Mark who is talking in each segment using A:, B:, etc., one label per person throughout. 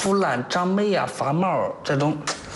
A: 腐烂、长霉啊、发毛这种，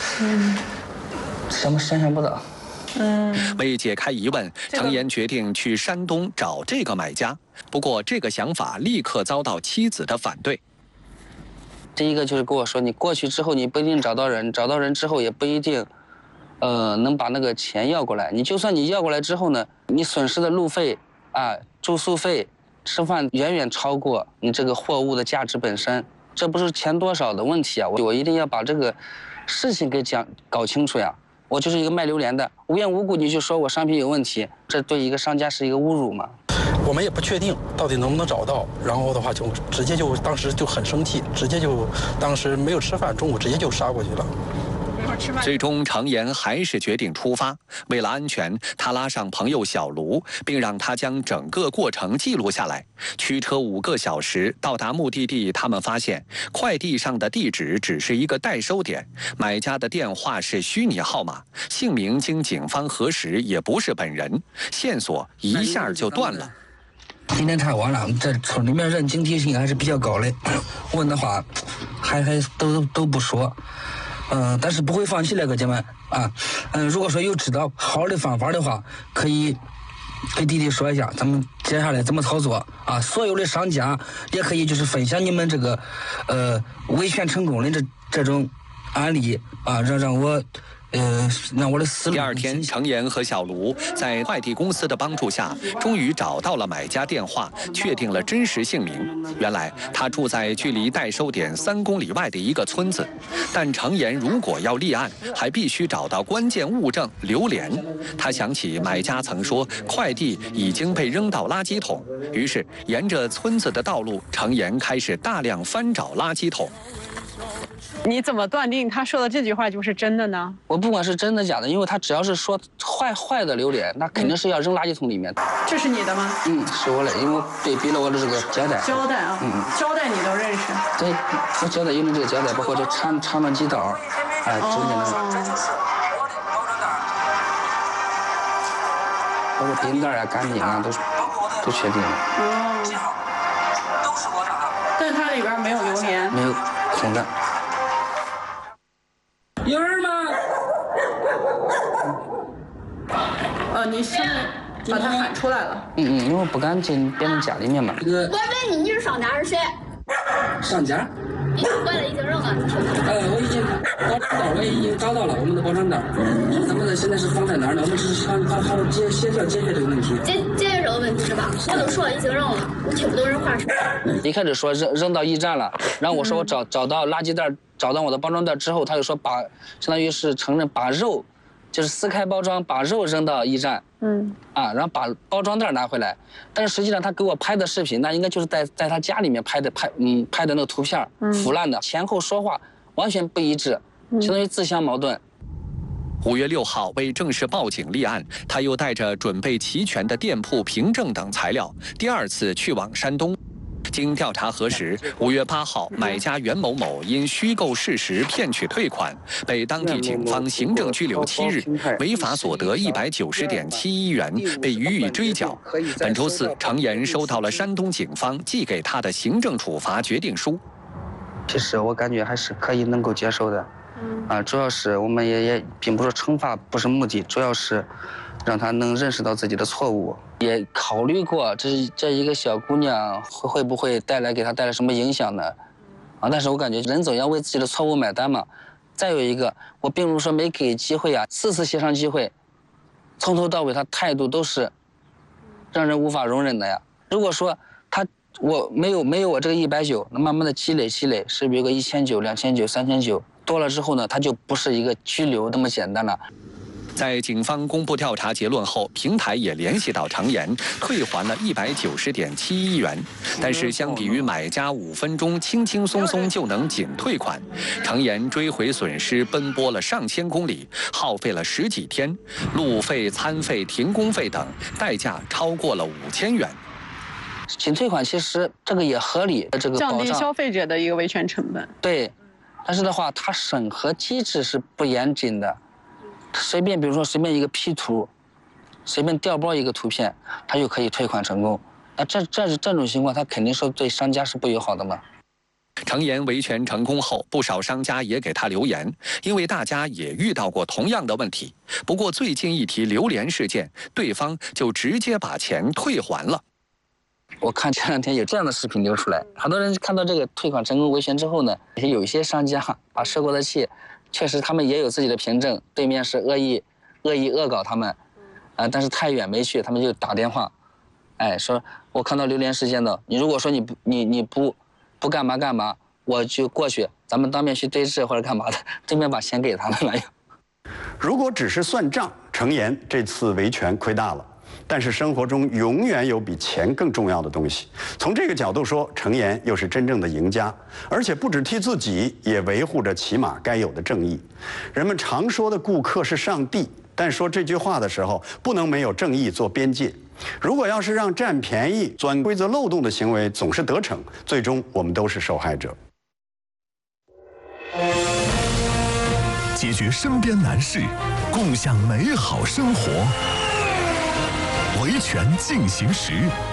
A: 想象不到。
B: 为解开疑问，程岩决定去山东找这个买家。不过，这个想法立刻遭到妻子的反对。
C: 第一个就是跟我说，你过去之后你不一定找到人，找到人之后也不一定，能把那个钱要过来。你就算你要过来之后呢，你损失的路费啊、住宿费、吃饭远远超过你这个货物的价值本身，这不是钱多少的问题啊！我一定要把这个事情给搞清楚呀。我就是一个卖榴莲的，无缘无故你就说我商品有问题，这对一个商家是一个侮辱嘛。
D: 我们也不确定到底能不能找到，然后的话就直接就当时就很生气，直接就当时没有吃饭，中午直接就杀过去了。
B: 最终，程岩还是决定出发。为了安全，他拉上朋友小卢，并让他将整个过程记录下来。驱车5个小时到达目的地，他们发现快递上的地址只是一个代收点，买家的电话是虚拟号码，姓名经警方核实也不是本人，线索一下就断了。
A: 今天查完了，这村里面人警惕性还是比较高的，问的话还都不说。但是不会放弃那个姐们啊，如果说有知道好的方法的话，可以给弟弟说一下，咱们接下来怎么操作啊？所有的商家也可以就是分享你们这个维权成功的这种案例啊，让我的思路。
B: 第二天，程岩和小卢在快递公司的帮助下，终于找到了买家电话，确定了真实姓名。原来他住在距离代收点3公里外的一个村子，但程岩如果要立案，还必须找到关键物证榴莲。他想起买家曾说快递已经被扔到垃圾桶，于是沿着村子的道路，程岩开始大量翻找垃圾桶。
E: 你怎么断定他说的这句话就是真的呢？
C: 我不管是真的假的，因为他只要是说坏的榴莲，那肯定是要扔垃圾桶里面。
E: 这是你的吗？
C: 是我的，因为我对比了我的这个胶带。
E: 胶带啊，胶带你都认识？
C: 对，我胶带有这个胶带，包括这长短几道，中间的，包括冰袋啊、干冰啊，都确定了。
E: 但是它里边没有榴莲，
C: 没有空的。
A: 有人吗？
E: 你是把他喊出来了。
C: 因为我不敢进别人家里面嘛。
F: 我问你是商家是谁？
A: 商家？
F: 你回来已经扔了。
A: 我已经包装袋，我已经找到了我们的包装袋。咱们现在是放在哪儿呢？我们只是想好好协调解决这个问题。
F: 解决这个问题是吧？我都说了已经扔了，我听不懂人话说。
C: 一开始说扔到驿站了，然后我说我找到垃圾袋，找到我的包装袋之后，他就说相当于是承认把肉，就是撕开包装，把肉扔到驿站。然后把包装袋拿回来，但是实际上他给我拍的视频，那应该就是在他家里面拍的那个图片，腐烂的，前后说话完全不一致，相当于自相矛盾。
B: 5月6号，为正式报警立案，他又带着准备齐全的店铺凭证等材料，第2次去往山东。经调查核实，5月8号，买家袁某某因虚构事实骗取退款，被当地警方行政拘留7日，违法所得190.71元，被予以追缴。本周4，程岩收到了山东警方寄给他的行政处罚决定书。
C: 其实我感觉还是可以能够接受的，主要是我们也并不是惩罚，不是目的，主要是让他能认识到自己的错误。也考虑过这一个小姑娘会不会给她带来什么影响呢？但是我感觉人总要为自己的错误买单嘛。再有一个，我并不是说没给机会啊，4次协商机会，从头到尾他态度都是让人无法容忍的呀。如果说我没有我这个190，那慢慢的积累，是不是有个1900、2900、3900，多了之后呢，他就不是一个拘留那么简单了。
B: 在警方公布调查结论后，平台也联系到程岩，退还了190.71元。但是相比于买家5分钟轻轻松松就能仅退款，程岩追回损失奔波了上千公里，耗费了10几天，路费、餐费、停工费等，代价超过了5000元。
C: 仅退款其实这个也合理，这个
E: 降低消费者的一个维权成本。
C: 对，但是的话，它审核机制是不严谨的。比如说随便一个 P 图，随便调包一个图片，它就可以退款成功。那这种情况，它肯定是对商家是不友好的嘛。
B: 程岩维权成功后，不少商家也给他留言，因为大家也遇到过同样的问题。不过最近一提榴莲事件，对方就直接把钱退还了。
C: 我看前2天有这样的视频流出来，很多人看到这个退款成功维权之后呢，有一些商家把收过的气，确实他们也有自己的凭证，对面是恶意恶搞他们，但是太远没去，他们就打电话，说我看到榴莲事件的，你如果说你不干嘛，我就过去，咱们当面去对峙或者干嘛的，对面把钱给他们了。
G: 如果只是算账，程岩这次维权亏大了。但是生活中永远有比钱更重要的东西。从这个角度说，程岩又是真正的赢家，而且不只替自己，也维护着起码该有的正义。人们常说的顾客是上帝，但说这句话的时候，不能没有正义做边界。如果要是让占便宜、钻规则漏洞的行为总是得逞，最终我们都是受害者。
H: 解决身边难事，共享美好生活。维权进行时。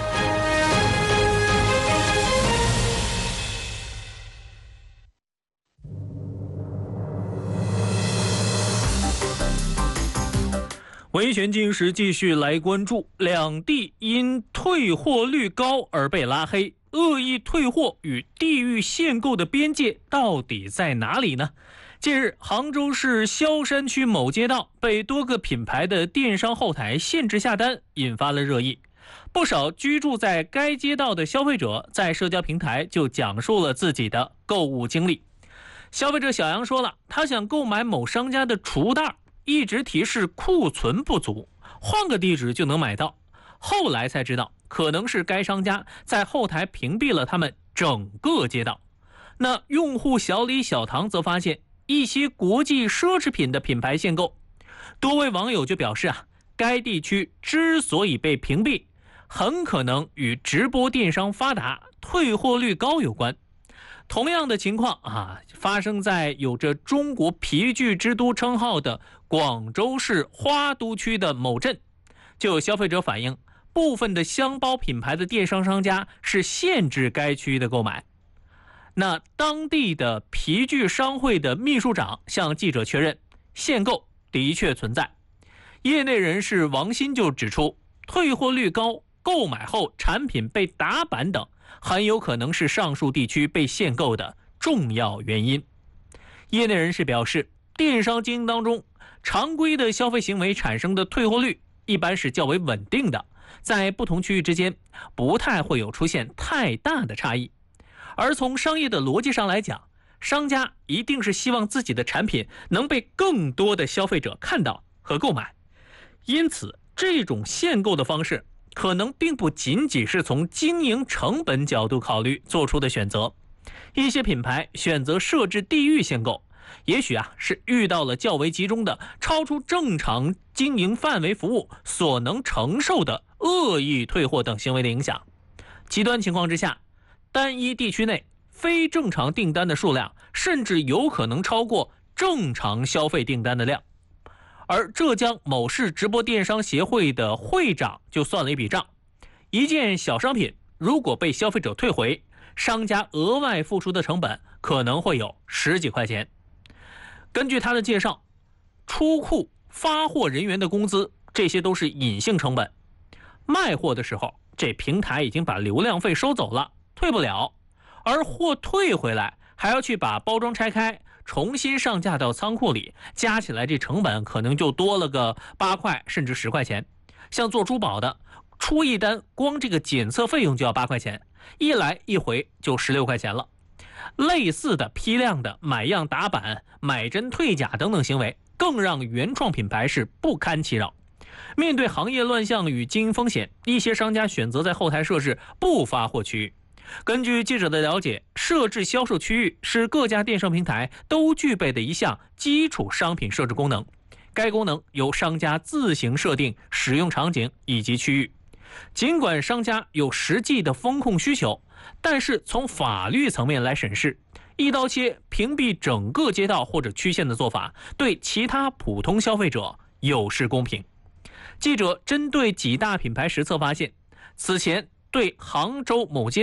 I: 维权进行时继续来关注，两地因退货率高而被拉黑，恶意退货与地域限购的边界到底在哪里呢？近日，杭州市萧山区某街道被多个品牌的电商后台限制下单，引发了热议。不少居住在该街道的消费者在社交平台就讲述了自己的购物经历。消费者小杨说了，他想购买某商家的储物袋，一直提示库存不足，换个地址就能买到。后来才知道，可能是该商家在后台屏蔽了他们整个街道。那用户小李小唐则发现一些国际奢侈品的品牌限购，多位网友就表示该地区之所以被屏蔽，很可能与直播电商发达、退货率高有关。同样的情况发生在有着中国皮具之都称号的广州市花都区的某镇。就有消费者反映，部分的箱包品牌的电商商家是限制该区域的购买。那当地的皮具商会的秘书长向记者确认，限购的确存在。业内人士王鑫就指出，退货率高、购买后产品被打板等，很有可能是上述地区被限购的重要原因。业内人士表示，电商经营当中，常规的消费行为产生的退货率一般是较为稳定的，在不同区域之间不太会有出现太大的差异。而从商业的逻辑上来讲，商家一定是希望自己的产品能被更多的消费者看到和购买，因此这种限购的方式可能并不仅仅是从经营成本角度考虑做出的选择。一些品牌选择设置地域限购，也许是遇到了较为集中的超出正常经营范围服务所能承受的恶意退货等行为的影响。极端情况之下，单一地区内非正常订单的数量甚至有可能超过正常消费订单的量。而浙江某市直播电商协会的会长就算了一笔账，一件小商品如果被消费者退回，商家额外付出的成本可能会有10几块钱。根据他的介绍，出库、发货人员的工资，这些都是隐性成本。卖货的时候，这平台已经把流量费收走了，退不了，而货退回来还要去把包装拆开，重新上架到仓库里，加起来这成本可能就多了个8块甚至10块钱。像做珠宝的，出一单光这个检测费用就要8块钱，一来一回就16块钱了。类似的批量的买样打板、买真退假等等行为，更让原创品牌是不堪其扰。面对行业乱象与经营风险，一些商家选择在后台设置不发货区域。根据记者的了解，设置销售区域是各家电商平台都具备的一项基础商品设置功能。该功能由商家自行设定使用场景以及区域。尽管商家有实际的风控需求，但是从法律层面来审视，一刀切屏蔽整个街道或者区县的做法，对其他普通消费者有失公平。记者针对几大品牌实测发现，此前对杭州某街道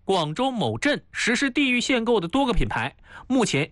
I: 广州某镇实施地域限购的多个品牌，目前